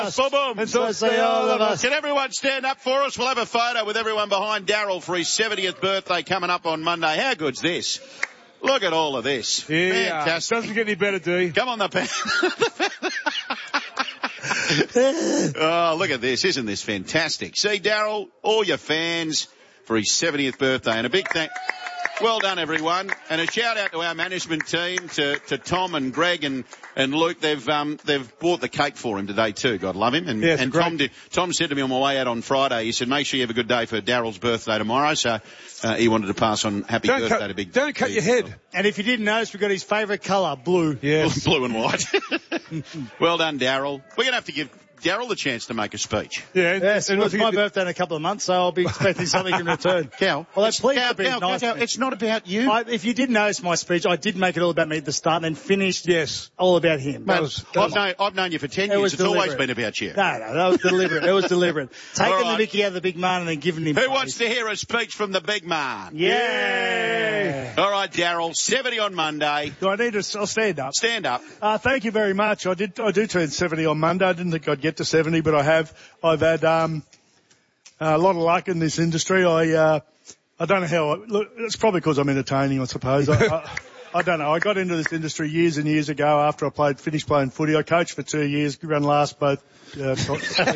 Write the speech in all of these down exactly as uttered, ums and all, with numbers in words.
Boom, And so say all of us. Can everyone stand up for us? We'll have a photo with everyone behind Daryl for his seventieth birthday coming up on Monday. How good's this? Look at all of this. Yeah, fantastic. Doesn't get any better, D. Come on, the pen. Oh, look at this. Isn't this fantastic? See, Daryl, all your fans for his seventieth birthday. And a big thank... Well done, everyone. And a shout out to our management team, to, to Tom and Greg and, and Luke. They've um, they've bought the cake for him today too. God love him. And, yeah, and Tom did, Tom said to me on my way out on Friday, he said, make sure you have a good day for Daryl's birthday tomorrow. So uh, he wanted to pass on happy don't birthday cut, to Big. Don't cut big, your head. And if you didn't notice, we've got his favourite colour, blue. Yes. Blue and white. Well done, Daryl. We're going to have to give Daryl the chance to make a speech. Yeah. Yes, and well, it's look, my it- birthday in a couple of months, so I'll be expecting something in return. Cal, Well, that's pleased Cal, to be Cal, nice. Cal, it's not about you. I, if you didn't notice my speech, I did make it all about me at the start and then finished Yes. all about him. Mate, was- I've, known, I've known you for ten It years. was It's always deliberate. been about you. No, no, that was deliberate. It was deliberate. Taking All right. the Mickey out of the big man and then giving him Who praise. wants to hear a speech from the big man? Yeah. All right, Daryl, seventy on Monday. Do I need to? I'll stand up. Stand up. Uh, thank you very much. I did. I do turn seventy on Monday. I didn't think I'd get to seventy, but I have. I've had um, a lot of luck in this industry. I uh, I don't know how. I, look, it's probably because I'm entertaining, I suppose. I, I, I don't know. I got into this industry years and years ago after I played, finished playing footy. I coached for two years, ran last both. Uh, so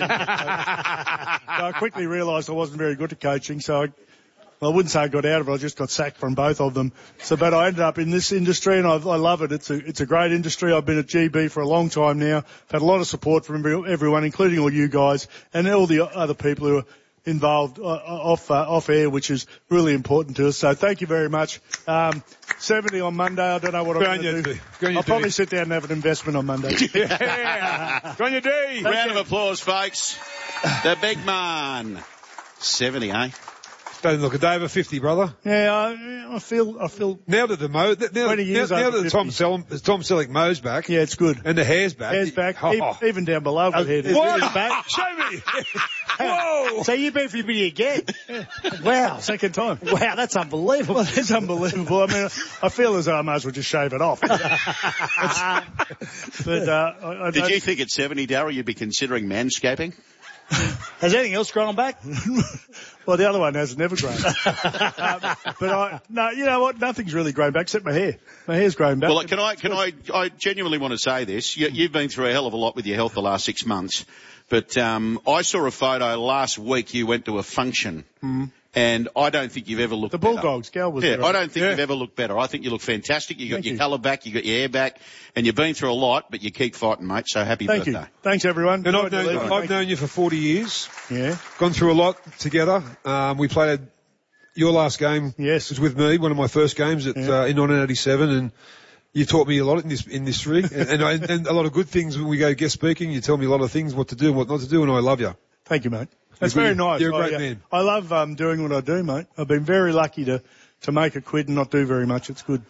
I quickly realised I wasn't very good at coaching, so I. Well, I wouldn't say I got out of it. I just got sacked from both of them. So, but I ended up in this industry, and I, I love it. It's a it's a great industry. I've been at G B for a long time now. I've had a lot of support from every, everyone, including all you guys and all the other people who are involved uh, off uh, off air, which is really important to us. So, thank you very much. Um, seventy on Monday. I don't know what Go I'm on going your to D. do. Go on your I'll probably D. sit down and have an investment on Monday. Yeah. Go on your D. Round of applause, folks. The big man. seventy, eh? Don't look a day over fifty, brother. Yeah, I, I feel I feel. Now that the mo, now, twenty now, years now over that the Tom, fifty. Sel- the Tom Selleck mo's back, Yeah, it's good. and the hair's back. Hair's back. Oh. E- Even down below, got hair. What? It's back. Show me. Whoa. So you've been for your bitty again? Wow, second time. Wow, that's unbelievable. Well, that's unbelievable. I mean, I feel as though I might as well just shave it off. but uh, I, I Did don't- you think at seventy, Daryl, you'd be considering manscaping? Has anything else grown back? Well, the other one has never grown. um, but I, no, you know what? Nothing's really grown back except my hair. My hair's grown back. Well, can I, can I, I genuinely want to say this. You, you've been through a hell of a lot with your health the last six months. But, um, I saw a photo last week you went to a function. Mm. And I don't think you've ever looked The better. Bulldogs, Gal was Yeah, there. I don't think Yeah. you've ever looked better. I think you look fantastic. You got Thank your you. colour back, you got your hair back, and you've been through a lot, but you keep fighting, mate. So happy Thank birthday. you. Thanks, everyone. And I've Enjoyed the known, leaving. I've Thank known you for forty years. you. Yeah. Gone through a lot together. Um, we played your last game. Yes. Was with me, one of my first games at, Yeah. uh, in nineteen eighty-seven, and you taught me a lot in this industry, and, and, I, and a lot of good things when we go guest speaking. You tell me a lot of things, what to do and what not to do, and I love you. Thank you, mate. That's You're very good. nice. You're a I, great uh, man. I love um, doing what I do, mate. I've been very lucky to, to make a quid and not do very much. It's good.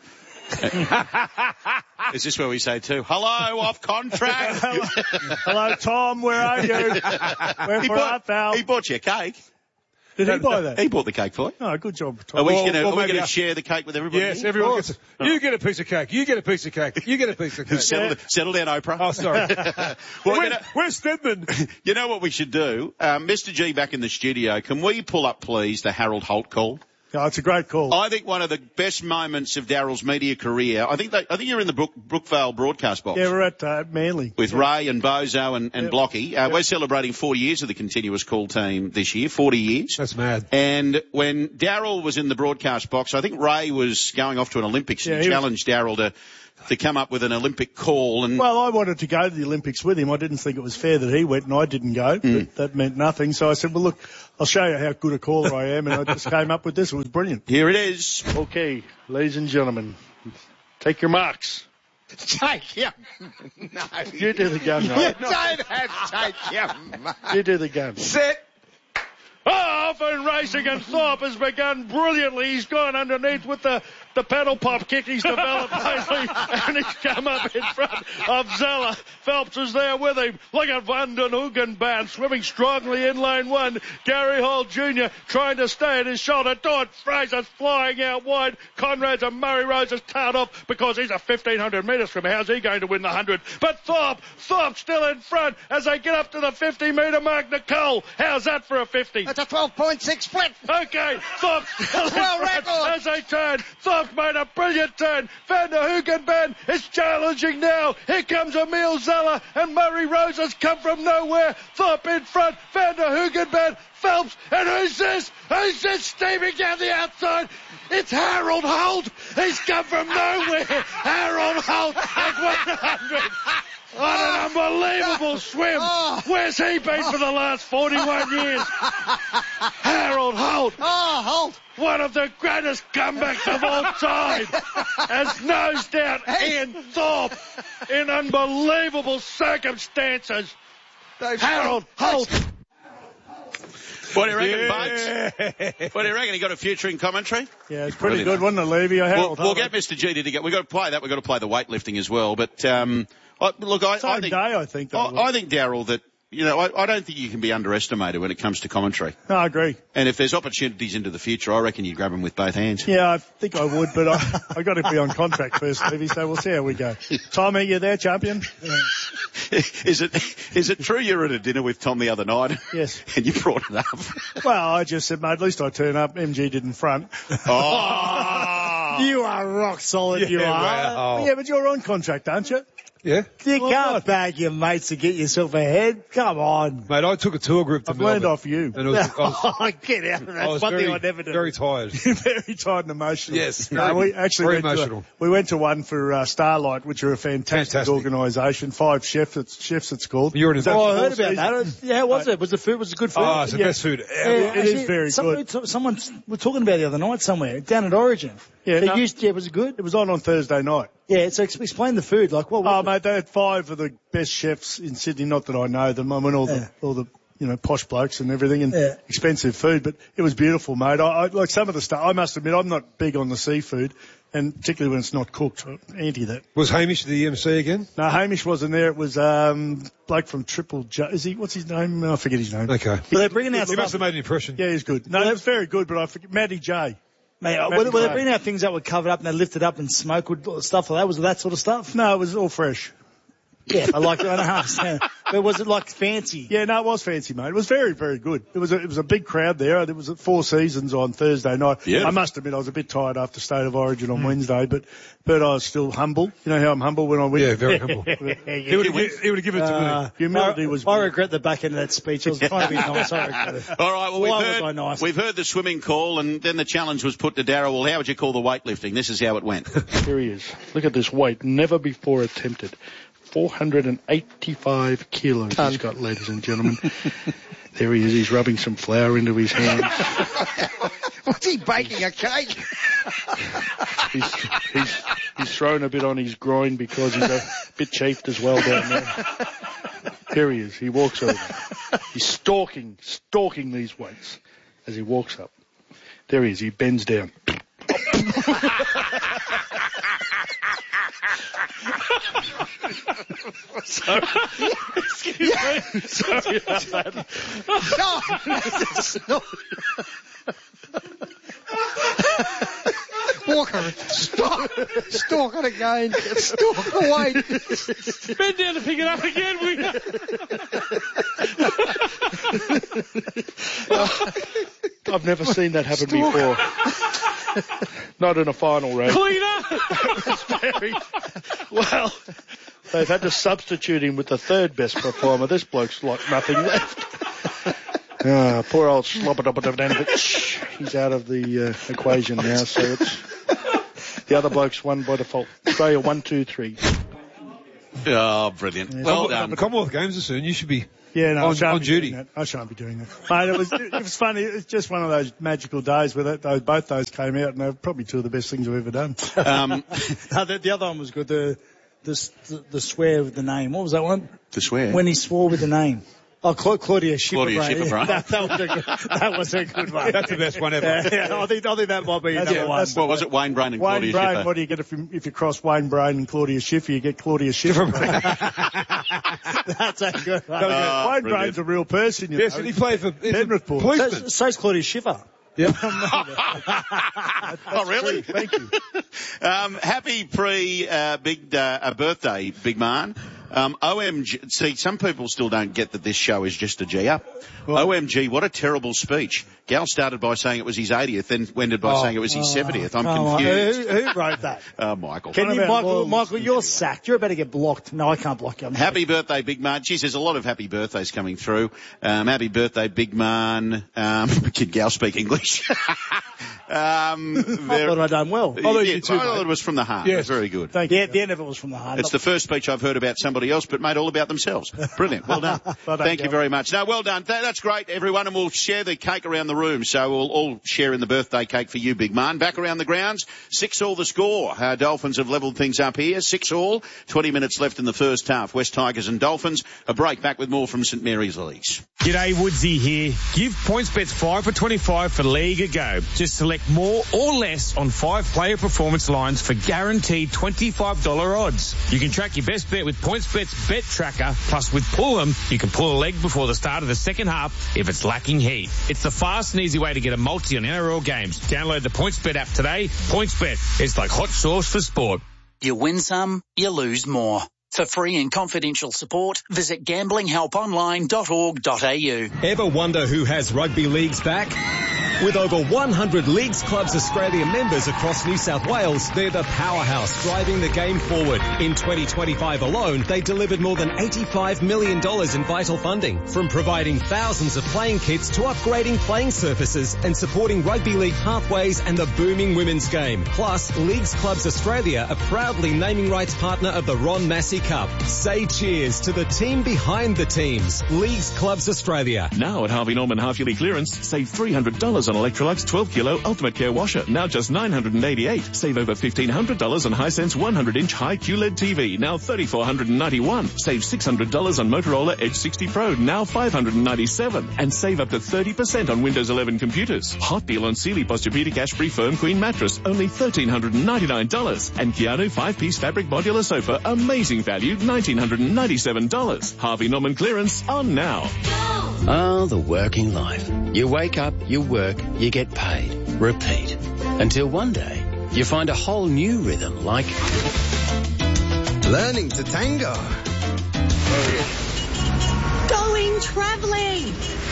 Is this where we say too, hello, off contract? Hello, Tom. Where are you? Where he, for art, bought, pal? he bought you a cake. Did he buy that? He bought the cake for you. Oh, good job, Are Tom. we Well, going to well, are we maybe going to I- share the cake with everybody? Yes, everyone gets. A, you get a piece of cake. You get a piece of cake. You get a piece of cake. Settle, settle down, Oprah. Oh, sorry. Well, Where, you know- where's Stedman? You know what we should do? Um, Mister G back in the studio. Can we pull up, please, the Harold Holt call? Oh, it's a great call. I think one of the best moments of Daryl's media career. I think they, I think you're in the Brook, Brookvale broadcast box. Yeah, we're at uh, Manly. With Ray and Bozo and, and Yep. Blocky. Uh, Yep. We're celebrating forty years of the continuous call team this year, forty years. That's mad. And when Daryl was in the broadcast box, I think Ray was going off to an Olympics Yeah, and he was- challenged Daryl to, to come up with an Olympic call. And Well, I wanted to go to the Olympics with him. I didn't think it was fair that he went and I didn't go. Mm. But that meant nothing. So I said, well, look, I'll show you how good a caller I am. And I just came up with this. It was brilliant. here it is. Okay, ladies and gentlemen, take your marks. Take him. No. You do the gun, You right? don't have to take him. You do the gun. Set. Off and racing and Thorpe has begun brilliantly. He's gone underneath with the The pedal pop kick he's developed lately, and he's come up in front of Zeller. Phelps is there with him. Look at Van den Hoogenband swimming strongly in lane one. Gary Hall Junior trying to stay at his shoulder. Don Fraser's flying out wide. Conrad's and Murray Rose has tailed off because he's a fifteen hundred metres from. How's he going to win the one hundred? But Thorpe, Thorpe still in front as they get up to the fifty metre mark. Nicole, how's that for a fifty? That's a twelve point six split. Okay, Thorpe still in Well, front record. as they turn. Thorpe made a brilliant turn. Van der Hoogenband is challenging now. Here comes Emil Zeller, and Murray Rose has come from nowhere. Thorpe in front. Van der Hoogenband, Phelps, and who's this? Who's this steaming down the outside? It's Harold Holt. He's come from nowhere. Harold Holt at one hundred. What an unbelievable swim. Oh. Where's he been for the last forty-one years? Harold Holt. Oh, Holt. One of the greatest comebacks of all time has nosed out Ian Thorpe in unbelievable circumstances. Those- Harold Holt. What do you reckon, Bugs? What do you reckon? He got a future in commentary? Yeah, it's pretty Brilliant. good, wasn't it, Levy? We'll, Harold we'll Holt. get Mister G to get. We've got to play that. We've got to play the weightlifting as well. But um, I, look, I, Same I think day, I think. I, I think Daryl that you know I, I don't think you can be underestimated when it comes to commentary. No, I agree. And if there's opportunities into the future, I reckon you grab them with both hands. Yeah, I think I would, but I, I got to be on contract first, Levy, so we'll see how we go. Tommy, you there, champion? Is it is it true you were at a dinner with Tom the other night? Yes. And you brought it up. Well, I just said, mate, at least I turn up. M G didn't front. Oh. You are rock solid, you Yeah, are. wow. Yeah, but you're on contract, aren't you? Yeah. You Well, can't what? bag your mates to get yourself ahead. Come on. Mate, I took a tour group to I've Melbourne. learned off you. And it was, I was, Get out of that. I was One very, thing I never do. very tired. Very tired and emotional. Yes, No, very- we actually very went emotional. To a, we went to one for uh, Starlight, which are a fantastic, Fantastic. organisation. Five chefs, it's, chefs it's called. You're an Is that Oh, I the heard four about seasons? that. Yeah, how was it? Was the food, was it good food? Oh, it's the Yeah. best food Yeah, ever. it is actually, very somebody good. t- someone was talking about it the other night somewhere, down at Origin. Yeah, They no. used, yeah, was it good? It was on on Thursday night. Yeah, so ex- explain the food. Like, what? Oh, what mate, they had five of the best chefs in Sydney. Not that I know them. I mean, all the Yeah. all the you know posh blokes and everything, and Yeah. expensive food. But it was beautiful, mate. I, I like some of the stuff. I must admit, I'm not big on the seafood, and particularly when it's not cooked. I'm anti that. Was Hamish the M C again? No, Hamish wasn't there. It was um bloke from Triple J. Is he? What's his name? I forget his name. Okay. Well, they're bringing out He must stuff. have made an impression. Yeah, he's good. No, it was very good, but I forget. Matty J. Mate, Matthew were, were they Gray. bringing out things that were covered up and they lifted up and smoke would, stuff like that? Was it that sort of stuff? No, it was all fresh. Yeah, I like. I don't understand. But was it like fancy? Yeah, no, it was fancy, mate. It was very, very good. It was a, it was a big crowd there. It was at Four Seasons on Thursday night. Yeah. I must admit, I was a bit tired after State of Origin on Wednesday, but but I was still humble. You know how I'm humble when I win. Yeah, very humble. He would have gi- he would have given it to Uh, me. Humility I, was. I regret the back end of that speech. I was trying to be nice. I regret it. All right, well, Why we've was heard, I nice? we've heard the swimming call, and then the challenge was put to Darryl. Well, how would you call the weightlifting? This is how it went. Here he is. Look at this weight. Never before attempted. four hundred eighty-five kilos he's got, ladies and gentlemen. There he is. He's rubbing some flour into his hands. What's he baking, a cake? He's, he's, he's thrown a bit on his groin because he's a bit chafed as well down there. Here he is. He walks over. He's stalking, stalking these weights as he walks up. There he is. He bends down. Sorry. Excuse me. Sorry about that. No. Walker, stop. Stalk it again. Stalk away. Bend down to pick it up again, will you? I've never seen that happen before. Not in a final race. Clean up. It's very well. They've had to substitute him with the third best performer. This bloke's like nothing left. Ah, poor old Slobodobodovdanovic. He's out of the uh, equation now, so it's the other bloke's won by default. Australia one, two, three. Oh, brilliant. Well done. The Commonwealth Games are soon. You should be Yeah, no, I on, shan't on be duty. doing that. I shan't be doing that. Mate, it was, it was funny. It's just one of those magical days where that, those, both those came out, and they're probably two of the best things I've ever done. Um, No, the, the other one was good. The, the the the swear with the name. What was that one? to swear. When he swore with the name. Oh, Cla- Claudia Schiffer. Claudia right? Schiffer, Yeah, right? that, that, was a good, that was a good one. That's the best one ever. Yeah, yeah, I think I think that might be That's number it, one. that's What was it? Wayne Brain and Wayne Claudia Brain, Schiffer. what do you get if you, if you cross Wayne Brain and Claudia Schiffer? You get Claudia Schiffer. That's a good one. Oh, Wayne brilliant. Brain's a real person, you Yes, know. and he played for he's a Penrith Boys. policeman. So, so's Claudia Schiffer. Yeah. Oh, really? Thank you. Um, happy pre uh, big uh, uh, birthday, big man. Um, O M G. See, some people still don't get that this show is just a G up. O M G, what a terrible speech. Gal started by saying it was his eightieth, then ended by Oh, saying it was his seventieth. I'm Come on. confused. Who, who wrote that? Uh, Michael. Can you, about Michael? Lawrence? Michael, you're sacked. You're about to get blocked. No, I can't block you. I'm Happy birthday, Big Man. Geez, there's a lot of happy birthdays coming through. Um, happy birthday, Big Man. Um, kid Gal speak English. um, I thought I'd done well. yeah, thought you too, I thought mate. it was from the heart. Yes. Very good. Thank Yeah, you. at the end of it was from the heart. It's the first speech I've heard about somebody else, but made all about themselves. Brilliant. Well done. Well done, Thank you Gal. very much. No, well done. Th- that's great, everyone, and we'll share the cake around the room. So we'll all share in the birthday cake for you, Big Man. Back around the grounds, six all the score. Uh, Dolphins have levelled things up here. Six all. Twenty minutes left in the first half. West Tigers and Dolphins. A break. Back with more from St Mary's Leagues. G'day, Woodsy here. Give PointsBets five for twenty-five for League a go. Just select more or less on five player performance lines for guaranteed twenty-five dollars odds. You can track your best bet with PointsBet's Bet Tracker. Plus, with Pull'em, you can pull a leg before the start of the second half if it's lacking heat. It's the fast and easy way to get a multi on N R L games. Download the PointsBet app today. PointsBet, it's like hot sauce for sport. You win some, you lose more. For free and confidential support, visit gambling help online dot org dot a u. Ever wonder who has rugby leagues back? With over one hundred Leagues Clubs Australia members across New South Wales, they're the powerhouse driving the game forward. In twenty twenty-five alone, they delivered more than eighty-five million dollars in vital funding, from providing thousands of playing kits to upgrading playing surfaces and supporting rugby league pathways and the booming women's game. Plus, Leagues Clubs Australia are proudly naming rights partner of the Ron Massey Cup. Say cheers to the team behind the teams. Leagues Clubs Australia. Now at Harvey Norman half-yearly clearance, save three hundred dollars on Electrolux twelve kilo Ultimate Care Washer, now just nine hundred eighty-eight dollars. Save over fifteen hundred dollars on Hisense one hundred inch high Q L E D T V, now three thousand four hundred ninety-one dollars. Save six hundred dollars on Motorola Edge sixty Pro, now five hundred ninety-seven dollars. And save up to thirty percent on Windows eleven computers. Hot deal on Sealy Posturepedic Ash-Free Firm Queen Mattress, only one thousand three hundred ninety-nine dollars. And Keanu five-piece fabric modular sofa, amazing value, one thousand nine hundred ninety-seven dollars. Harvey Norman clearance on now. Oh, the working life. You wake up, you work, you get paid. Repeat. Until one day, you find a whole new rhythm like... Learning to tango. Going travelling.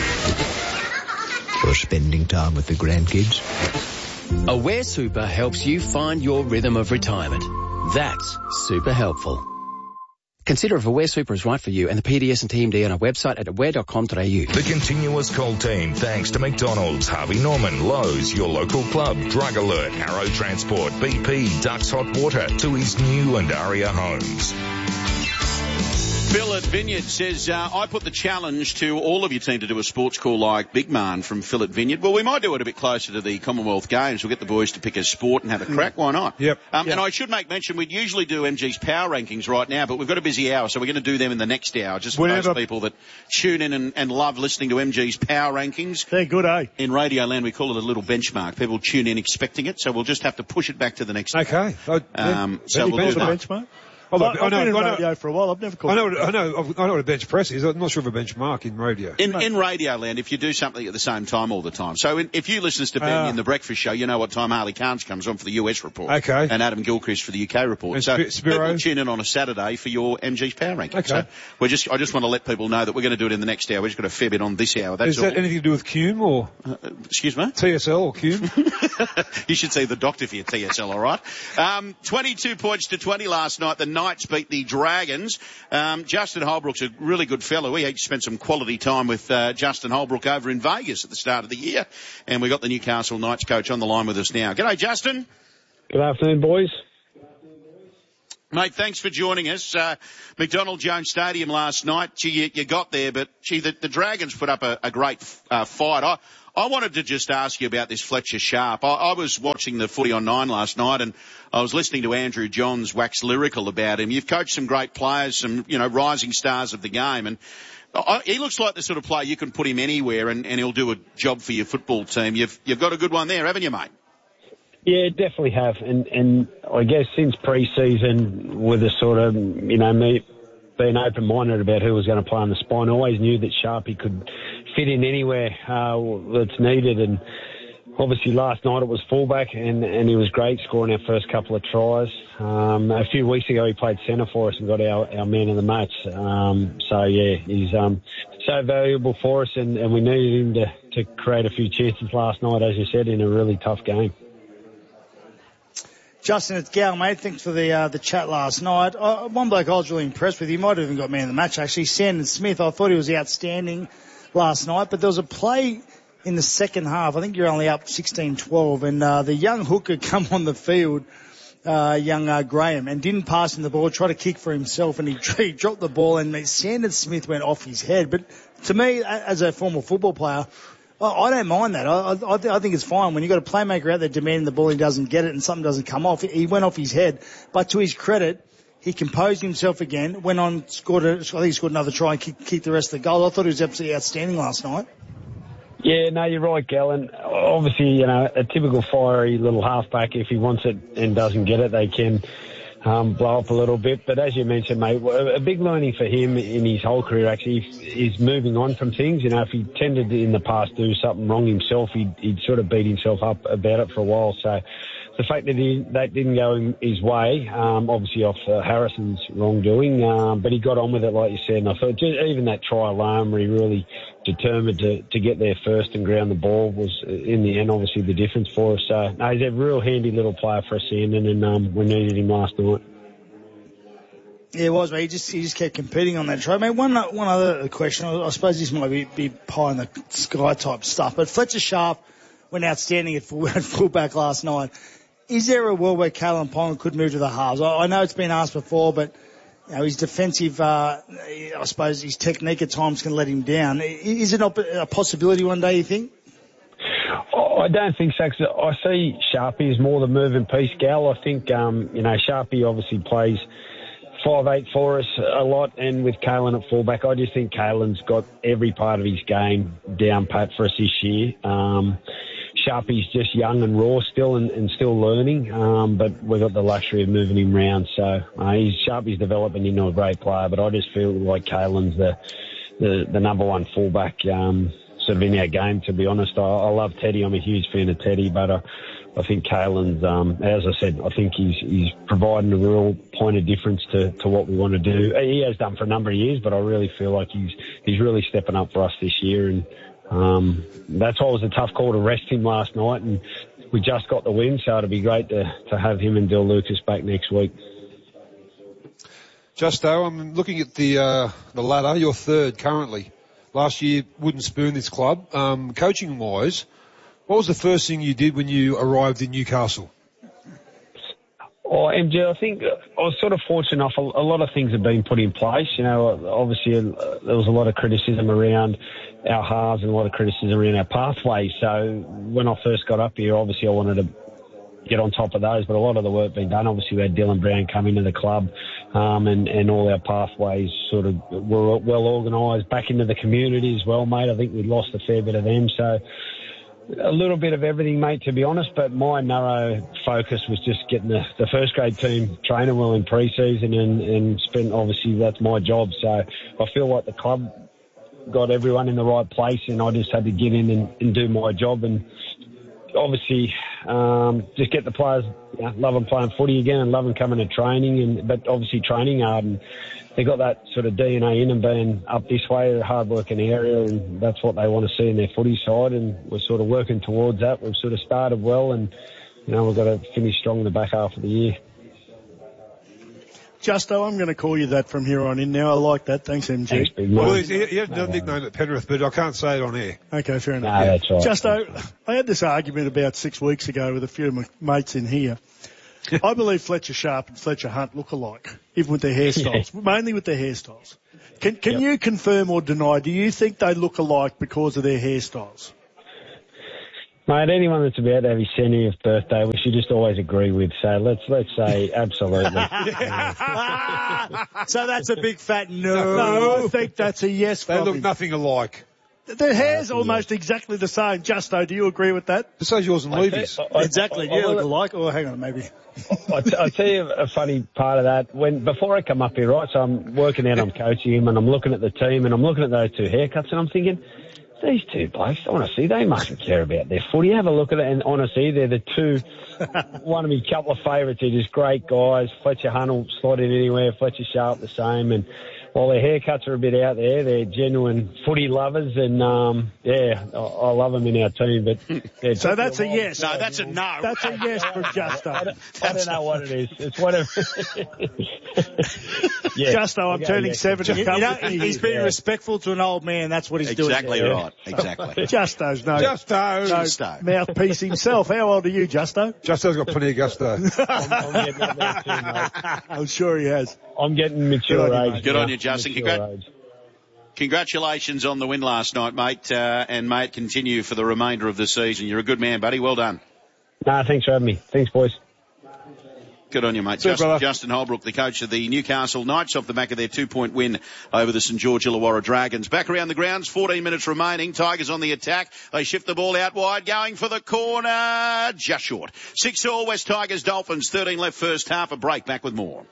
Or spending time with the grandkids. Aware Super helps you find your rhythm of retirement. That's super helpful. Consider if Aware Super is right for you and the P D S and T M D on our website at aware dot com dot a u. The continuous call team thanks to McDonald's, Harvey Norman, Lowe's, your local club, Drug Alert, Arrow Transport, B P, Ducks Hot Water, to his new and Aria homes. Phil at Vineyard says, uh, I put the challenge to all of your team to do a sports call like Big Man from Phil at Vineyard. Well, we might do it a bit closer to the Commonwealth Games. We'll get the boys to pick a sport and have a crack. Why not? Yep. Um, yep. And I should make mention, we'd usually do M G's power rankings right now, but we've got a busy hour, so we're going to do them in the next hour, just for Whenever. those people that tune in and, and love listening to M G's power rankings. They're good, eh? In Radio Land, we call it a little benchmark. People tune in expecting it, so we'll just have to push it back to the next Okay. I, Um, yeah. so Have you we'll do called a that. benchmark? I've, I've I know, been in I know, radio for a while. I've never called I know, I know, I know what a bench press is. I'm not sure of a benchmark in radio. In, in Radio Land, if you do something at the same time all the time. So in, if you listen to Ben Ah. in the breakfast show, you know what time Harley Carnes comes on for the U S report. Okay. And Adam Gilchrist for the U K report. And so Sp- Spiro? people tune in on a Saturday for your M G's Power Ranking. Okay. So we're just, I just want to let people know that we're going to do it in the next hour. We've just got a fair bit on this hour. That's Is all. that anything to do with C U M or Uh, excuse me? T S L or C U M? You should see the doctor for your T S L, all right? Um, twenty-two points to twenty last night. The Knights beat the Dragons. Um, Justin Holbrook's a really good fellow. We actually spent some quality time with uh, Justin Holbrook over in Vegas at the start of the year, and we got the Newcastle Knights coach on the line with us now. G'day, Justin. Good afternoon, boys. Mate, thanks for joining us. Uh, McDonald Jones Stadium last night. Gee, you, you got there, but gee, the, the Dragons put up a, a great uh, fight. I, I wanted to just ask you about this Fletcher Sharp. I, I was watching the footy on Nine last night, and I was listening to Andrew Johns wax lyrical about him. You've coached some great players, some, you know, rising stars of the game, and I, he looks like the sort of player you can put him anywhere and, and he'll do a job for your football team. You've you've got a good one there, haven't you, mate? Yeah, definitely have. And, and I guess since pre-season, with a sort of, you know, me being open-minded about who was going to play on the spine, I always knew that Sharpie could fit in anywhere uh, that's needed. And obviously last night it was fullback, and, and he was great, scoring our first couple of tries. Um, a few weeks ago he played centre for us and got our, our man of the match. Um, so, yeah, he's um, so valuable for us, and, and we needed him to, to create a few chances last night, as you said, in a really tough game. Justin, it's Gal, mate. Thanks for the uh, the chat last night. Uh, one bloke I was really impressed with, he might have even got man of the match, actually, Sandon Smith. I thought he was outstanding last night, but there was a play in the second half. I think you're only up sixteen twelve, and uh, the young hooker come on the field, uh, young uh, Graham, and didn't pass him the ball, tried to kick for himself, and he, he dropped the ball, and Sandon Smith went off his head. But to me, as a former football player, I don't mind that. I, I, I think it's fine. When you've got a playmaker out there demanding the ball, he doesn't get it and something doesn't come off. He went off his head. But to his credit, he composed himself again, went on, scored a, I think he scored another try and kicked, kicked the rest of the goal. I thought he was absolutely outstanding last night. Yeah, no, you're right, Galen. Obviously, you know, a typical fiery little halfback, if he wants it and doesn't get it, they can Um, blow up a little bit. But as you mentioned, mate, a big learning for him in his whole career actually is moving on from things. You know, if he tended to in the past do something wrong himself, he'd, he'd sort of beat himself up about it for a while. So the fact that he, that didn't go in his way, um, obviously off uh, Harrison's wrongdoing, um, but he got on with it, like you said. And I thought just, even that try alone, where he really determined to, to get there first and ground the ball, was in the end obviously the difference for us. So no, he's a real handy little player for us, Sandon, and um, we needed him last night. Yeah, it was, mate. He just, he just kept competing on that try. Mate, one, one other question. I suppose this might be, be pie in the sky type stuff, but Fletcher Sharp went outstanding at, full, at fullback last night. Is there a world where Kalyn Ponga could move to the halves? I, I know it's been asked before, but you know, his defensive, uh, I suppose his technique at times can let him down. Is it not a possibility one day, you think? Oh, I don't think so. I see Sharpie as more the moving piece, Gal. I think, um, you know, Sharpie obviously plays five eight for us a lot, and with Kalyn at fullback, I just think Kalyn's got every part of his game down pat for us this year. Um, Sharpie's just young and raw still and, and still learning, um, but we've got the luxury of moving him round. So uh, he's, Sharpie's developing into a great player, but I just feel like Kalyn's the, the, the number one fullback um, sort of in our game, to be honest. I, I love Teddy. I'm a huge fan of Teddy, but I, I think Kalyn's, um, as I said, I think he's, he's providing a real point of difference to, to what we want to do. He has done for a number of years, but I really feel like he's, he's really stepping up for us this year, and Um, that's why it was a tough call to rest him last night, and we just got the win, so it'll be great to, to have him and Del Lucas back next week. Justo, I'm looking at the uh, the ladder. You're third currently. Last year, wouldn't spoon this club. Um, coaching-wise, what was the first thing you did when you arrived in Newcastle? Oh, M J, I think I was sort of fortunate enough. A, a lot of things have been put in place. You know, obviously uh, there was a lot of criticism around our halves and a lot of criticism around our pathways. So when I first got up here, obviously I wanted to get on top of those, but a lot of the work been done. Obviously we had Dylan Brown come into the club, um, and, and all our pathways sort of were well organised back into the community as well, mate. I think we lost a fair bit of them. So a little bit of everything, mate, to be honest, but my narrow focus was just getting the, the first grade team training well in pre-season, and, and spent, obviously that's my job. So I feel like the club got everyone in the right place, and I just had to get in and, and do my job, and obviously um, just get the players, you know, loving playing footy again and loving coming to training, and but obviously training hard, and they got that sort of D N A in them being up this way, a hard-working area, and that's what they want to see in their footy side, and we're sort of working towards that. We've sort of started well, and you know we've got to finish strong in the back half of the year. Justo, I'm going to call you that from here on in now. I like that. Thanks, M G. Thanks, well, he, he had no nickname at Penrith, but I can't say it on air. Okay, fair enough. No, yeah. that's right. Justo, I had this argument about six weeks ago with a few of my mates in here. I believe Fletcher Sharp and Fletcher Hunt look alike, even with their hairstyles, yeah. mainly with their hairstyles. Can, can yep. you confirm or deny, do you think they look alike because of their hairstyles? Mate, anyone that's about to have his seventieth birthday, we should just always agree with. So let's let's say absolutely. So that's a big fat no. No, I think that's a yes. They from look him. nothing alike. Their hair's almost exactly the same. Justo, do you agree with that? Besides yours and Levy's. Exactly. I- I- You look alike. Oh, hang on, maybe. I'll, t- I'll tell you a funny part of that. When before I come up here, right, so I'm working out, I'm coaching him, and I'm looking at the team, and I'm looking at those two haircuts, and I'm thinking, these two blokes, honestly, they mustn't care about their footy. Have a look at it, and honestly, they're the two, one of my couple of favourites. They're just great guys. Fletcher Hunt will slot in anywhere. Fletcher Sharp the same, and while their haircuts are a bit out there, they're genuine footy lovers, and um, yeah, I, I love them in our team. But yeah, So that's a yes. No, that's a no. That's a yes from Justo. I don't, I don't know what it is. It's whatever. yeah. Justo, I'm Okay, turning yeah. seventy. You Come know, with me. he's being respectful to an old man. That's what he's Exactly doing. right. Exactly. Justo's no, Justo. no Justo. mouthpiece himself. How old are you, Justo? Justo's got plenty of gusto. I'm, I'm getting up there too, mate. I'm sure he has. I'm getting mature Good on you, age. mate. Good now. on you, Justin. Mature Congrat- age. Congratulations on the win last night, mate. Uh, and, mate, continue for the remainder of the season. You're a good man, buddy. Well done. Nah, thanks for having me. Thanks, boys. Good on you, mate. See you, Justin, brother. Justin Holbrook, the coach of the Newcastle Knights, off the back of their two-point win over the St George Illawarra Dragons. Back around the grounds, fourteen minutes remaining. Tigers on the attack. They shift the ball out wide, going for the corner. Just short. Six all, West Tigers, Dolphins. thirteen left first half. A break. Back with more.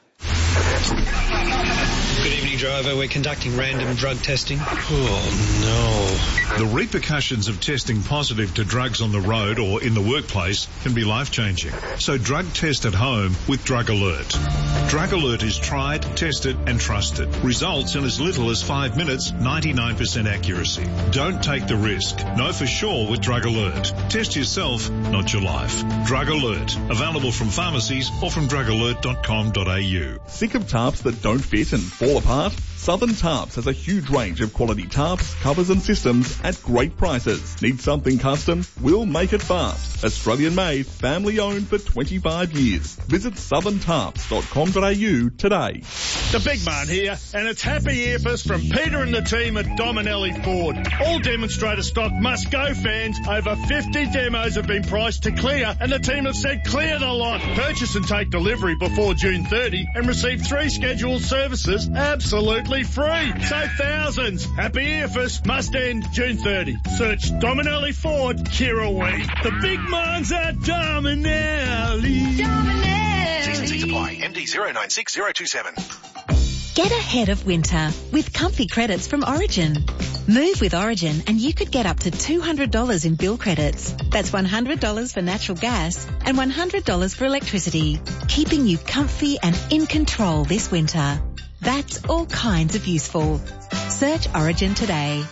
Good evening, driver. We're conducting random drug testing. Oh, The repercussions of testing positive to drugs on the road or in the workplace can be life-changing. So drug test at home with Drug Alert. Drug Alert is tried, tested and trusted. Results in as little as five minutes, ninety-nine percent accuracy. Don't take the risk. Know for sure with Drug Alert. Test yourself, not your life. Drug Alert. Available from pharmacies or from drug alert dot com dot a u. Sick of tarps that don't fit and fall apart? Southern Tarps has a huge range of quality tarps, covers and systems at great prices. Need something custom? We'll make it fast. Australian made, family owned for twenty-five years. Visit southern tarps dot com dot a u today. The big man here, and it's happy earfus from Peter and the team at Dominelli Ford. All demonstrator stock must go, fans. Over fifty demos have been priced to clear, and the team have said clear the lot. Purchase and take delivery before June thirtieth and receive three scheduled services absolutely free. So thousands. Happy earfus must end June thirtieth. Search Dominelli Ford, Kirrawee. The big man's at Dominelli. Dominelli. T's and C's apply. M D zero nine six zero two seven. Get ahead of winter with comfy credits from Origin. Move with Origin and you could get up to two hundred dollars in bill credits. That's one hundred dollars for natural gas and one hundred dollars for electricity, keeping you comfy and in control this winter. That's all kinds of useful. Search Origin today.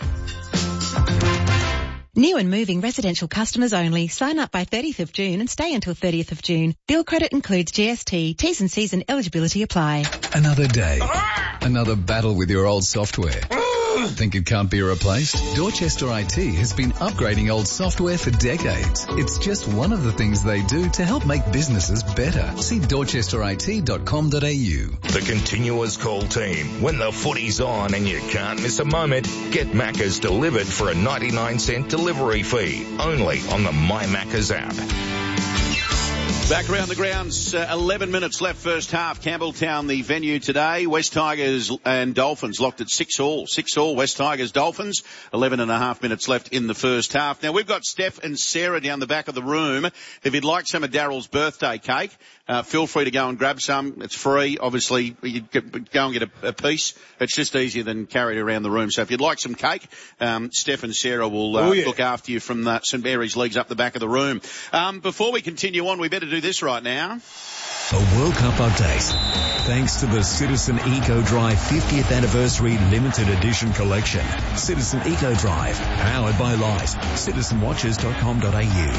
New and moving residential customers only. Sign up by thirtieth of June and stay until thirtieth of June. Bill credit includes G S T. T's and C's and eligibility apply. Another day. Another battle with your old software. Think it can't be replaced? Dorchester I T has been upgrading old software for decades. It's just one of the things they do to help make businesses better. See dorchester I T dot com dot a u. The Continuous Call team. When the footy's on and you can't miss a moment, get Macca's delivered for a ninety-nine cent delivery fee. Only on the My Macca's app. Back around the grounds, uh, eleven minutes left first half. Campbelltown, the venue today. West Tigers and Dolphins locked at six all. six all, West Tigers, Dolphins. eleven and a half minutes left in the first half. Now, we've got Steph and Sarah down the back of the room. If you'd like some of Daryl's birthday cake, uh, feel free to go and grab some. It's free. Obviously, you go and get a, a piece. It's just easier than carry it around the room. So if you'd like some cake, um, Steph and Sarah will uh, oh, yeah. look after you from the St Mary's leagues up the back of the room. Um, before we continue on, we better do this right now. A World Cup update. Thanks to the Citizen Eco Drive fiftieth Anniversary Limited Edition Collection. Citizen Eco Drive, powered by Light. citizen watches dot com dot a u.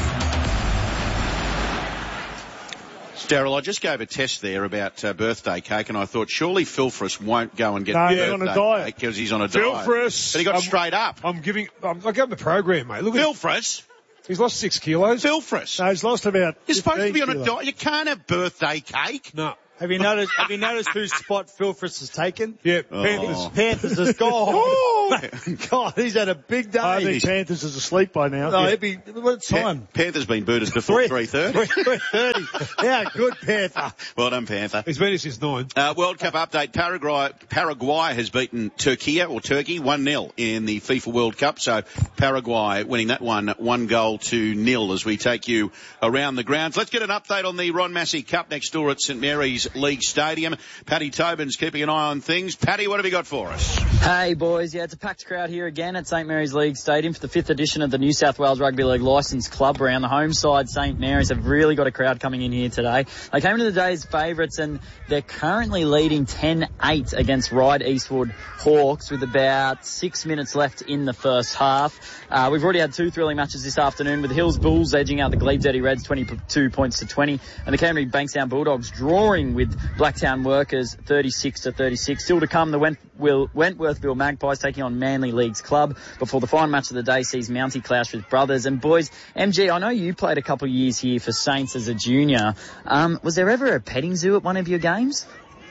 Daryl, I just gave a test there about uh, birthday cake, and I thought surely Philfrus won't go and get No, the he's birthday on a diet. because he's on a diet. Philfrus. But he got I'm- straight up. I'm giving, I'm, I gave him a program, mate. Look at Philfrus. He's lost six kilos. Philfrus. No, he's lost about You're supposed to be on a kilos. diet. You can't have birthday cake. No. Have you noticed? Have you noticed whose spot Phil Fritz has taken? Yeah, oh. Panthers. Panthers has gone. God, he's had a big day. I think Panthers is asleep by now. No, yeah. it'd be what time? Pa- Panthers been booted before three thirty. Three thirty. Yeah, good Panther. Well done, Panther. He's been here since nine. Uh, World Cup update: Paraguay, Paraguay has beaten Turkey or Turkey one nil in the FIFA World Cup. So Paraguay winning that one, one goal to nil. As we take you around the grounds, let's get an update on the Ron Massey Cup next door at St Mary's League Stadium. Paddy Tobin's keeping an eye on things. Paddy, what have you got for us? Hey boys, yeah, it's a packed crowd here again at St Mary's League Stadium for the fifth edition of the New South Wales Rugby League Licensed Club Round. The home side, St Mary's, have really got a crowd coming in here today. They came into the day's favourites and they're currently leading ten eight against Ryde Eastwood Hawks with about six minutes left in the first half. Uh, we've already had two thrilling matches this afternoon with the Hills Bulls edging out the Glebe Eddie Reds twenty-two points to twenty and the Canterbury Bankstown Bulldogs drawing with Blacktown Workers thirty-six to thirty-six. Still to come, the Went- Will- Wentworthville Magpies taking on Manly Leagues Club before the final match of the day sees Mountie clash with Brothers. And boys, M G, I know you played a couple of years here for Saints as a junior. Um, was there ever a petting zoo at one of your games?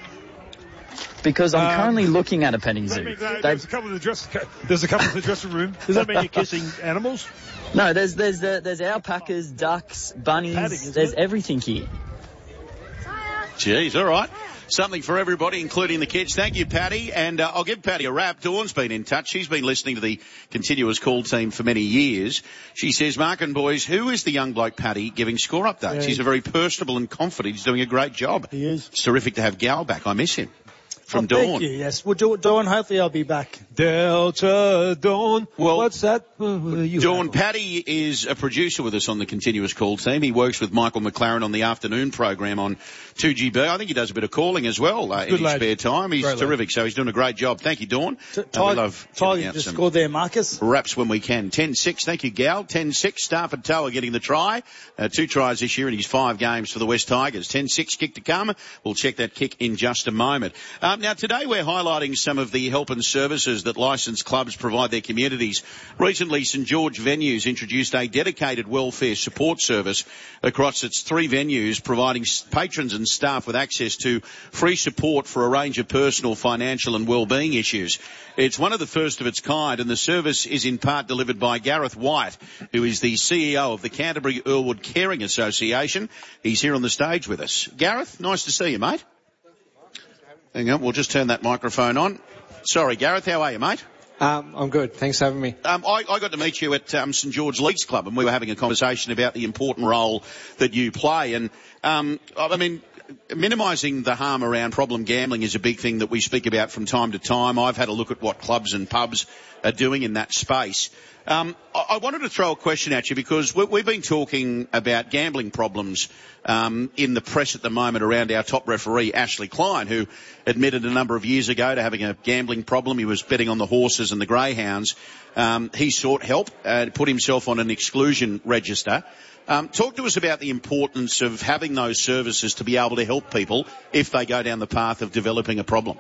Because I'm um, currently looking at a petting zoo. Mean, uh, there's, a couple of the dress, there's a couple in the dressing room. Does that mean you're kissing animals? No, there's there's uh, there's alpacas, ducks, bunnies. Padding, there's it? everything here. Jeez, all right. Something for everybody, including the kids. Thank you, Paddy. And uh, I'll give Paddy a wrap. Dawn's been in touch. She's been listening to the continuous call team for many years. She says, Mark and boys, who is the young bloke, Paddy, giving score updates? Yeah. He's a very personable and confident. He's doing a great job. He is. It's terrific to have Gal back. I miss him. From oh, Dawn. Thank you, yes. Well, Dawn, hopefully I'll be back. Delta Dawn. Well, what's that? Dawn, Paddy is a producer with us on the continuous call team. He works with Michael McLaren on the afternoon program on two G B. I think he does a bit of calling as well uh, in his lad. spare time. He's great terrific, lad. So he's doing a great job. Thank you, Dawn. T- Tiger, love Tiger just scored there, Marcus. Wraps when we can. ten six. Thank you, Gal. ten six. Stafford Tower getting the try. Uh, two tries this year in his five games for the West Tigers. ten six kick to come. We'll check that kick in just a moment. Um, now, today we're highlighting some of the help and services that licensed clubs provide their communities. Recently, St George Venues introduced a dedicated welfare support service across its three venues, providing patrons and staff with access to free support for a range of personal, financial and wellbeing issues. It's one of the first of its kind, and the service is in part delivered by Gareth White, who is the C E O of the Canterbury Earlwood Caring Association. He's here on the stage with us. Gareth, nice to see you, mate. Hang on, we'll just turn that microphone on. Sorry, Gareth, how are you, mate? Um, I'm good. Thanks for having me. Um, I, I got to meet you at um, St George Leagues Club, and we were having a conversation about the important role that you play. And, um, I mean, minimising the harm around problem gambling is a big thing that we speak about from time to time. I've had a look at what clubs and pubs are doing in that space. Um, I, I wanted to throw a question at you because we, we've been talking about gambling problems um, in the press at the moment around our top referee, Ashley Klein, who admitted a number of years ago to having a gambling problem. He was betting on the horses and the greyhounds. Um, he sought help, uh, put himself on an exclusion register. Um, talk to us about the importance of having those services to be able to help people if they go down the path of developing a problem.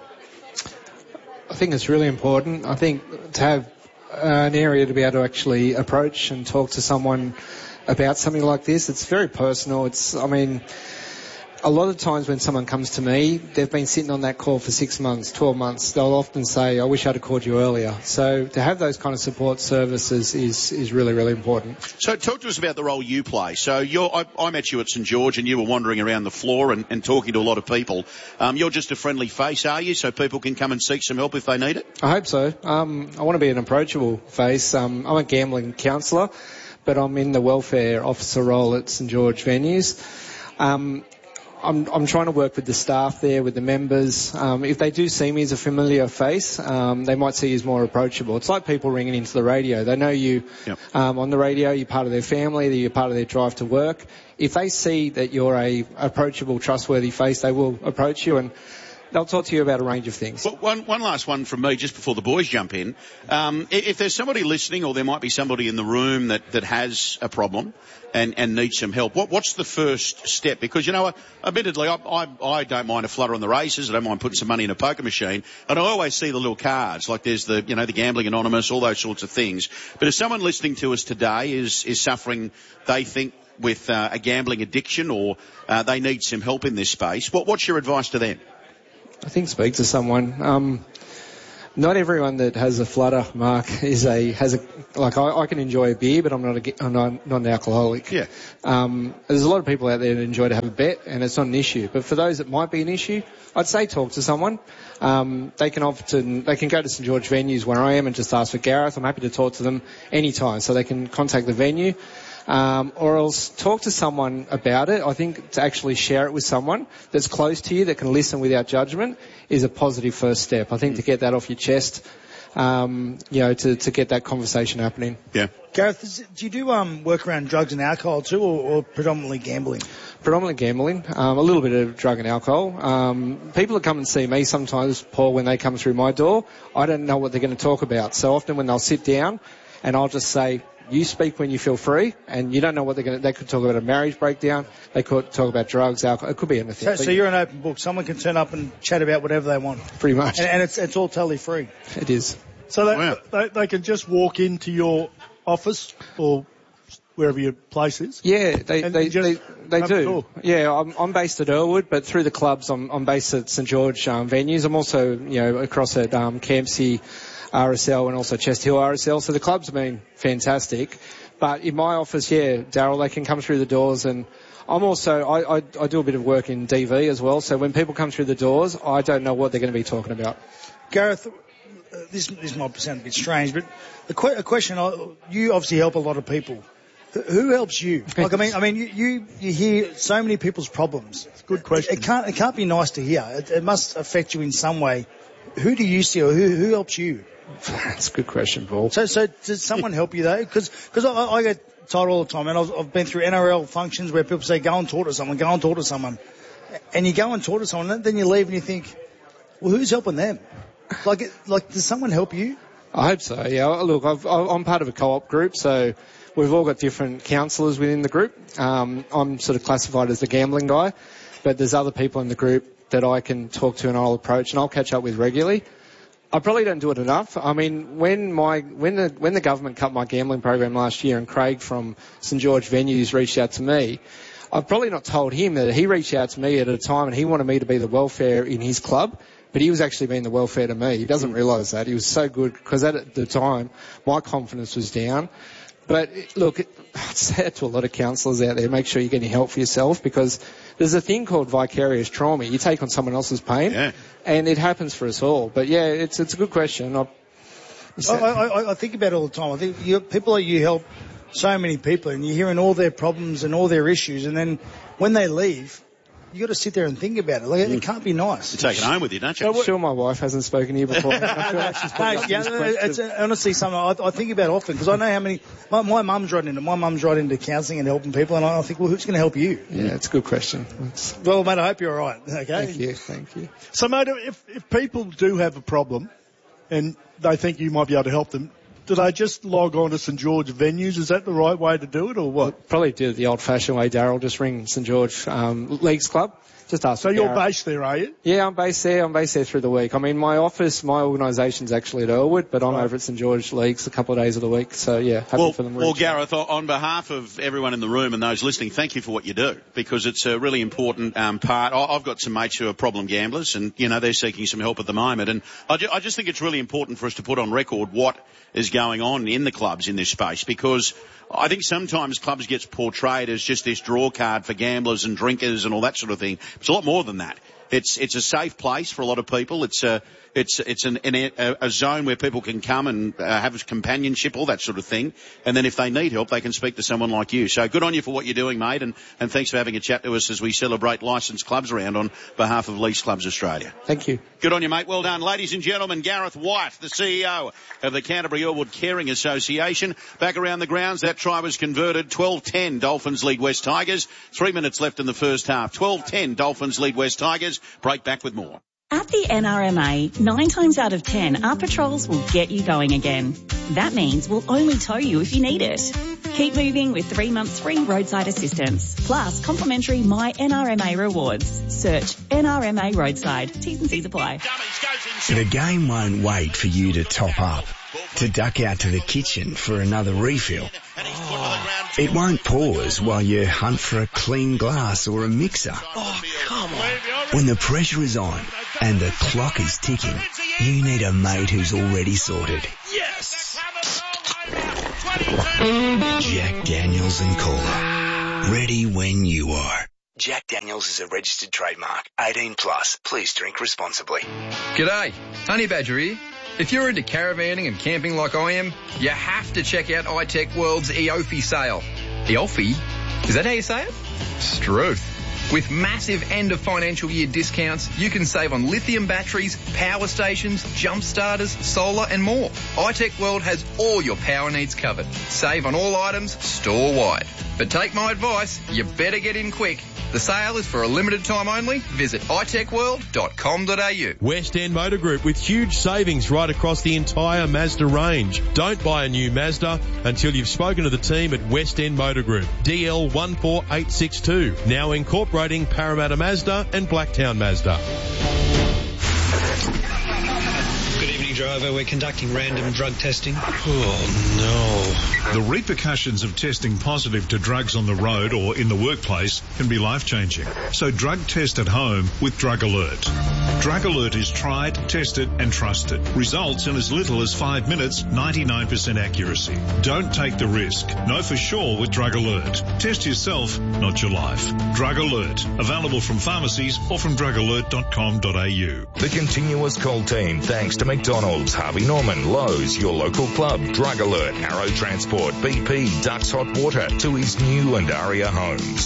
I think it's really important. I think to have an area to be able to actually approach and talk to someone about something like this, it's very personal. It's, I mean, a lot of times when someone comes to me, they've been sitting on that call for six months, twelve months. They'll often say, I wish I'd have called you earlier. So to have those kind of support services is, is really, really important. So talk to us about the role you play. So you're, I, I met you at St George and you were wandering around the floor and, and talking to a lot of people. Um, you're just a friendly face, are you? So people can come and seek some help if they need it? I hope so. Um, I want to be an approachable face. Um, I'm a gambling counsellor, but I'm in the welfare officer role at St George Venues. Um, I'm, I'm trying to work with the staff there, with the members. Um, if they do see me as a familiar face, um, they might see you as more approachable. It's like people ringing into the radio. They know you yep. um, on the radio, you're part of their family, you're part of their drive to work. If they see that you're a approachable, trustworthy face, they will approach you and they'll talk to you about a range of things. Well, one, one last one from me just before the boys jump in. Um, if there's somebody listening or there might be somebody in the room that, that has a problem and, and needs some help, what, what's the first step? Because, you know, admittedly, I, I, I don't mind a flutter on the races. I don't mind putting some money in a poker machine. And I always see the little cards, like there's the, you know, the Gambling Anonymous, all those sorts of things. But if someone listening to us today is, is suffering, they think, with uh, a gambling addiction or uh, they need some help in this space, what, what's your advice to them? I think speak to someone. Um, not everyone that has a flutter, Mark, is a has a like I, I can enjoy a beer, but I'm not a, I'm not, not an alcoholic. Yeah. Um, there's a lot of people out there that enjoy to have a bet, and it's not an issue. But for those that might be an issue, I'd say talk to someone. Um, they can often they can go to St George venues where I am and just ask for Gareth. I'm happy to talk to them anytime, so they can contact the venue. Um, or else talk to someone about it. I think to actually share it with someone that's close to you that can listen without judgment is a positive first step. I think mm. to get that off your chest, um, you know, to, to get that conversation happening. Yeah. Gareth, is it, do you do um, work around drugs and alcohol too, or, or predominantly gambling? Predominantly gambling, um, a little bit of drug and alcohol. Um, people that come and see me sometimes, Paul, when they come through my door, I don't know what they're going to talk about. So often when they'll sit down and I'll just say, you speak when you feel free, and you don't know what they're going to... They could talk about a marriage breakdown. They could talk about drugs, alcohol. It could be anything. So, so you're an open book. Someone can turn up and chat about whatever they want. Pretty much. And, and it's it's all totally free. It is. So they, Wow. they, they can just walk into your office or wherever your place is? Yeah, they they, they, they do. Cool. Yeah, I'm, I'm based at Earlwood, but through the clubs, I'm, I'm based at St George um, venues. I'm also, you know, across at um, Campsie R S L and also Chest Hill R S L. So the clubs have been fantastic. But in my office, yeah, Daryl, they can come through the doors, and I'm also, I, I, I do a bit of work in D V as well, so when people come through the doors, I don't know what they're going to be talking about. Gareth, uh, this, this might sound a bit strange, but a, que- a question, uh, you obviously help a lot of people. Who, who helps you? Like, I mean, I mean, you, you, you hear so many people's problems. It's a good question. It, it can't, it can't be nice to hear. It, it must affect you in some way. Who do you see, or who, who helps you? That's a good question, Paul. So, so does someone help you though? Because, because I, I get told all the time, and I've, I've been through N R L functions where people say, "Go and talk to someone, go and talk to someone," and you go and talk to someone, and then you leave and you think, "Well, who's helping them?" Like, like, does someone help you? I hope so. Yeah. Look, I've, I'm part of a co-op group, so we've all got different counsellors within the group. Um, I'm sort of classified as the gambling guy, but there's other people in the group that I can talk to and I'll approach and I'll catch up with regularly. I probably don't do it enough. I mean, when my when the when the government cut my gambling program last year and Craig from St George Venues reached out to me, I've probably not told him that he reached out to me at a time and he wanted me to be the welfare in his club, but he was actually being the welfare to me. He doesn't realise that. He was so good because at the time my confidence was down. But look, I'd say it to a lot of counsellors out there, make sure you're getting help for yourself, because there's a thing called vicarious trauma. You take on someone else's pain, yeah. and it happens for us all. But yeah, it's it's a good question. I, I, I, I think about it all the time. I think you, people like you help so many people, and you're hearing all their problems and all their issues, and then when they leave, you got to sit there and think about it. Like, mm. it can't be nice. You take it home with you, don't you? I'm sure my wife hasn't spoken to you before. I feel like she's no, yeah, it's honestly something I, I think about often, because I know how many. My, my mum's right into my mum's right into counselling and helping people, and I think, well, who's going to help you? Yeah, it's a good question. It's... Well, mate, I hope you're all right. Okay. Thank you, thank you. So, mate, if if people do have a problem and they think you might be able to help them, do they just log on to St George Venues? Is that the right way to do it, or what? We'll probably do it the old-fashioned way, Daryl. Just ring St George um, Leagues Club. Just ask so you're Gareth. based there, are you? Yeah, I'm based there. I'm based there through the week. I mean, my office, my organisation's actually at Earlwood, but I'm right. over at St George Leagues a couple of days of the week. So, yeah, happy well, for them. Well, Gareth, on behalf of everyone in the room and those listening, thank you for what you do, because it's a really important um, part. I've got some mates who are problem gamblers, and, you know, they're seeking some help at the moment. And I, ju- I just think it's really important for us to put on record what is going on in the clubs in this space, because I think sometimes clubs gets portrayed as just this draw card for gamblers and drinkers and all that sort of thing. It's a lot more than that. It's it's a safe place for a lot of people. It's a it's it's an, an, a, a zone where people can come and uh, have companionship, all that sort of thing. And then if they need help, they can speak to someone like you. So good on you for what you're doing, mate, and, and thanks for having a chat to us as we celebrate licensed clubs around on behalf of Lease Clubs Australia. Thank you. Good on you, mate. Well done. Ladies and gentlemen, Gareth White, the C E O of the Canterbury Earlwood Caring Association. Back around the grounds, that try was converted. twelve ten Dolphins lead West Tigers. Three minutes left in the first half. twelve ten Dolphins lead West Tigers. Break back with more. At the N R M A, nine times out of ten, our patrols will get you going again. That means we'll only tow you if you need it. Keep moving with three months free roadside assistance, plus complimentary My N R M A rewards. Search N R M A Roadside. T's and C's apply. The game won't wait for you to top up, to duck out to the kitchen for another refill. And he's put to the ground It won't pause while you hunt for a clean glass or a mixer. Oh, come on. When the pressure is on and the clock is ticking, you need a mate who's already sorted. Yes! Jack Daniels and Cola. Ready when you are. Jack Daniels is a registered trademark. eighteen plus. Please drink responsibly. G'day, Honey Badger here. If you're into caravanning and camping like I am, you have to check out iTech World's E O F I sale. E O F I? Is that how you say it? Struth. With massive end of financial year discounts, you can save on lithium batteries, power stations, jump starters, solar and more. iTech World has all your power needs covered. Save on all items store-wide. But take my advice, you better get in quick. The sale is for a limited time only. Visit i tech world dot com dot a u. West End Motor Group with huge savings right across the entire Mazda range. Don't buy a new Mazda until you've spoken to the team at West End Motor Group. D L one four eight six two. Now incorporating Parramatta Mazda and Blacktown Mazda. Good evening, driver. We're conducting random drug testing. Oh, no. The repercussions of testing positive to drugs on the road or in the workplace can be life-changing. So drug test at home with Drug Alert. Drug Alert is tried, tested and trusted. Results in as little as five minutes, ninety-nine percent accuracy. Don't take the risk. Know for sure with Drug Alert. Test yourself, not your life. Drug Alert. Available from pharmacies or from drug alert dot com dot a u. The continuous call team thanks to McDonald's, Harvey Norman, Lowe's, your local club, Drug Alert, Arrow Transport, B P, Ducks Hot Water, to his new and Aria homes.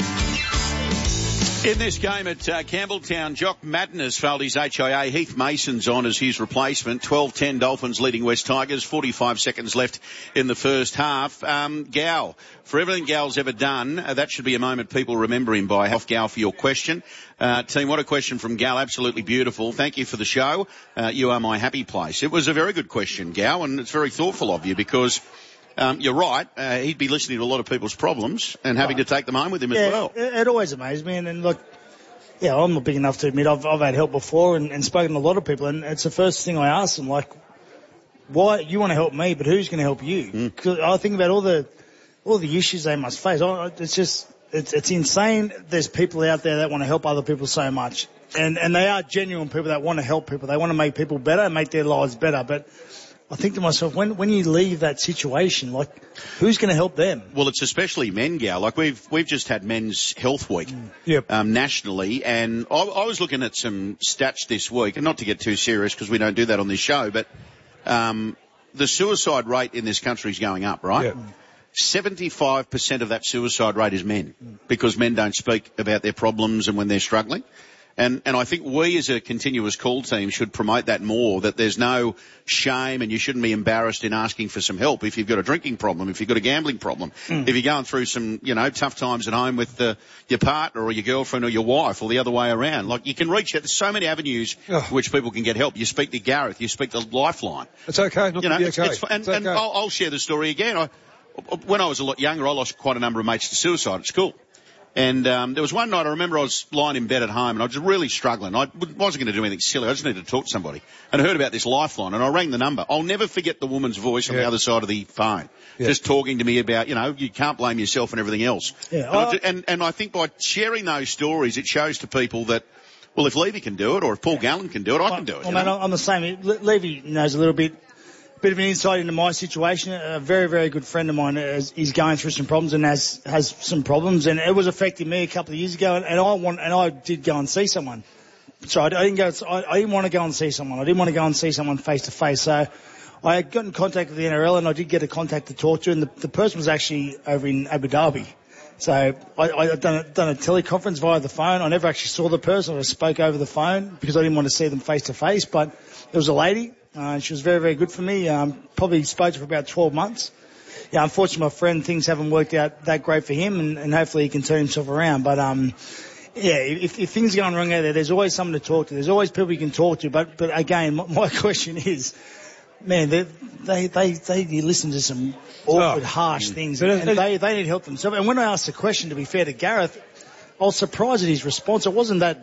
In this game at uh, Campbelltown, Jock Madden has failed his H I A. Heath Mason's on as his replacement. twelve ten Dolphins leading West Tigers. forty-five seconds left in the first half. Um, Gow, for everything Gow's ever done, uh, that should be a moment people remember him by. Off Gow for your question. Uh, team, what a question from Gow. Absolutely beautiful. Thank you for the show. Uh, you are my happy place. It was a very good question, Gow, and it's very thoughtful of you because Um, you're right. Uh, he'd be listening to a lot of people's problems and having right. to take them home with him yeah, as well. It, it always amazed me. And, and look, yeah, I'm not big enough to admit I've, I've had help before and, and spoken to a lot of people. And it's the first thing I ask them, like, why you want to help me, but who's going to help you? Because mm. I think about all the all the issues they must face. I, it's just it's, it's insane. There's people out there that want to help other people so much, and and they are genuine people that want to help people. They want to make people better, and make their lives better, but I think to myself, when when you leave that situation, like, who's going to help them? Well, it's especially men, Gal. Like, we've we've just had Men's Health Week mm. yep. um, nationally, and I, I was looking at some stats this week, and not to get too serious because we don't do that on this show, but um, the suicide rate in this country is going up, right? Yep. seventy-five percent of that suicide rate is men mm. because men don't speak about their problems and when they're struggling. And, and I think we as a continuous call team should promote that more, that there's no shame and you shouldn't be embarrassed in asking for some help if you've got a drinking problem, if you've got a gambling problem, mm. if you're going through some, you know, tough times at home with uh, your partner or your girlfriend or your wife or the other way around. Like, you can reach out. There's so many avenues oh. which people can get help. You speak to Gareth, you speak to Lifeline. It's okay, not you know, to be it's, okay. It's, and it's okay. and I'll, I'll share the story again. I, when I was a lot younger, I lost quite a number of mates to suicide at school. And um, there was one night I remember I was lying in bed at home and I was really struggling. I wasn't going to do anything silly. I just needed to talk to somebody. And I heard about this Lifeline and I rang the number. I'll never forget the woman's voice on yeah. the other side of the phone, yeah. just talking to me about, you know, you can't blame yourself and everything else. Yeah, and, I, and, and I think by sharing those stories, it shows to people that, well, if Levy can do it or if Paul Gallen can do it, I can do it. Well, man, I'm the same. Levy knows a little bit. Bit of an insight into my situation. A very, very good friend of mine is, is going through some problems and has has some problems, and it was affecting me a couple of years ago. And, and I want, and I did go and see someone. So I, I didn't go. I, I didn't want to go and see someone. I didn't want to go and see someone face to face. So I got in contact with the N R L, and I did get a contact to talk to, and the, the person was actually over in Abu Dhabi. So I, I done a, done a teleconference via the phone. I never actually saw the person. I spoke over the phone because I didn't want to see them face to face. But there was a lady. Uh, she was very, very good for me. Um, probably spoke to her for about twelve months. Yeah, unfortunately, my friend, things haven't worked out that great for him, and, and hopefully he can turn himself around. But, um, yeah, if, if things are going wrong out there, there's always someone to talk to. There's always people you can talk to. But, but again, my, my question is, man, they, they, they, they listen to some awkward, oh, harsh things, and, and they, they need help themselves. And when I asked the question, to be fair to Gareth, I was surprised at his response. It wasn't that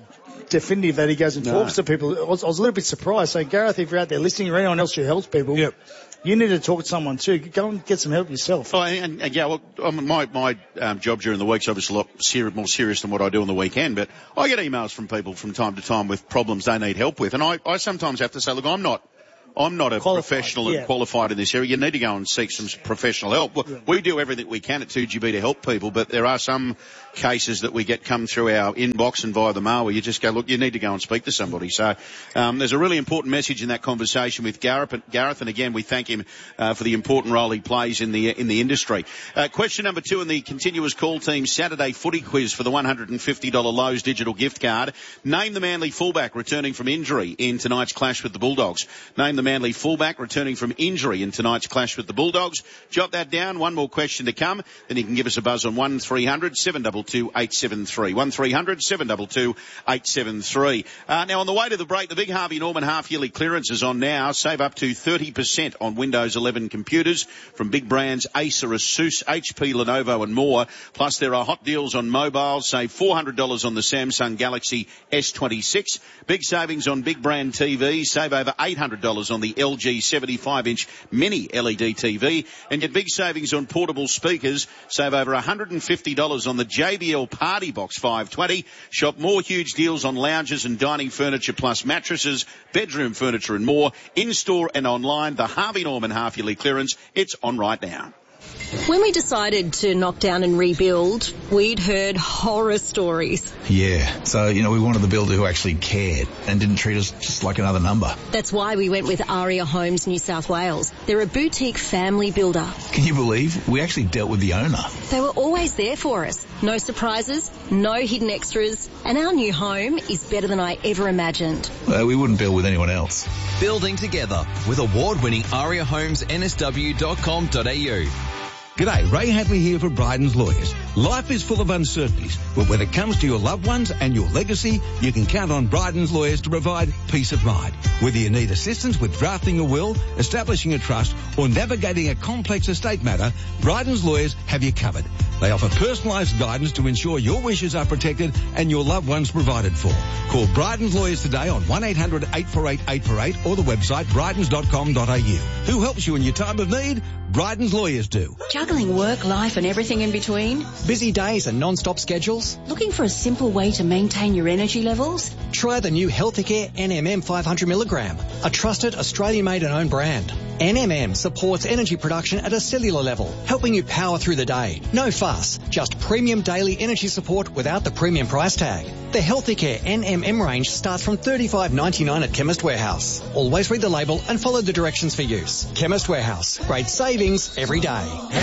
definitive that he goes and No. talks to people. I was, I was a little bit surprised. So, Gareth, if you're out there listening, or anyone else who helps people, Yep. you need to talk to someone too. Go and get some help yourself. Oh, and, and yeah, well, um, my my um, job during the week's obviously a lot ser- more serious than what I do on the weekend, but I get emails from people from time to time with problems they need help with, and I, I sometimes have to say, look, I'm not I'm not a Qualified, professional yeah. and qualified in this area. You need to go and seek some professional help. Well, we do everything we can at two G B to help people, but there are some cases that we get come through our inbox and via the mail where you just go, look, you need to go and speak to somebody. So um, there's a really important message in that conversation with Gareth, Gareth and again, we thank him uh, for the important role he plays in the in the industry. Uh, question number two in the continuous call team Saturday footy quiz for the one hundred fifty dollars Lowe's digital gift card. Name the Manly fullback returning from injury in tonight's clash with the Bulldogs. Name the Manly fullback returning from injury in tonight's clash with the Bulldogs. Jot that down. One more question to come. Then you can give us a buzz on one three hundred seven two two eight seven three. one three hundred seven two two eight seven three. Uh, now, on the way to the break, the big Harvey Norman half-yearly clearance is on now. Save up to thirty percent on Windows eleven computers from big brands Acer, Asus, H P, Lenovo and more. Plus, there are hot deals on mobiles. Save four hundred dollars on the Samsung Galaxy S twenty-six. Big savings on big brand T Vs. Save over eight hundred dollars on the L G seventy-five inch mini L E D T V. And get big savings on portable speakers. Save over one hundred fifty dollars on the J B L Party Box five twenty. Shop more huge deals on lounges and dining furniture plus mattresses, bedroom furniture and more. In-store and online, the Harvey Norman half-yearly clearance. It's on right now. When we decided to knock down and rebuild, we'd heard horror stories. Yeah, so, you know, we wanted the builder who actually cared and didn't treat us just like another number. That's why we went with Aria Homes New South Wales. They're a boutique family builder. Can you believe? We actually dealt with the owner. They were always there for us. No surprises, no hidden extras, and our new home is better than I ever imagined. Uh, we wouldn't build with anyone else. Building together with award-winning aria homes n s w dot com dot a u. G'day, Ray Hadley here for Bryden's Lawyers. Life is full of uncertainties, but when it comes to your loved ones and your legacy, you can count on Bryden's Lawyers to provide peace of mind. Whether you need assistance with drafting a will, establishing a trust, or navigating a complex estate matter, Bryden's Lawyers have you covered. They offer personalised guidance to ensure your wishes are protected and your loved ones provided for. Call Bryden's Lawyers today on one eight hundred eight four eight eight four eight or the website brydens dot com dot a u. Who helps you in your time of need? Bryden's Lawyers do. Juggling work, life and everything in between? Busy days and non-stop schedules? Looking for a simple way to maintain your energy levels? Try the new Healthicare N M M five hundred milligram, a trusted Australian-made and owned brand. N M M supports energy production at a cellular level, helping you power through the day. No fuss, just premium daily energy support without the premium price tag. The Healthicare N M M range starts from thirty-five ninety-nine at Chemist Warehouse. Always read the label and follow the directions for use. Chemist Warehouse, great savings every day.